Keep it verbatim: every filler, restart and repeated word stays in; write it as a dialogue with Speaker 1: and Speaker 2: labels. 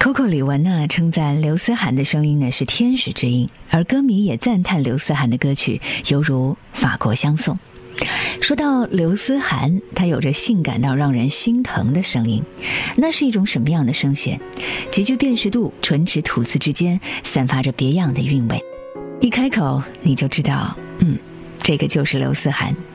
Speaker 1: Coco 李玟呢称赞刘思涵的声音呢是天使之音，而歌迷也赞叹刘思涵的歌曲犹如法国香颂。说到刘思涵，她有着性感到让人心疼的声音，那是一种什么样的声线？极具辨识度，唇齿吐字之间散发着别样的韵味，一开口你就知道，嗯，这个就是刘思涵。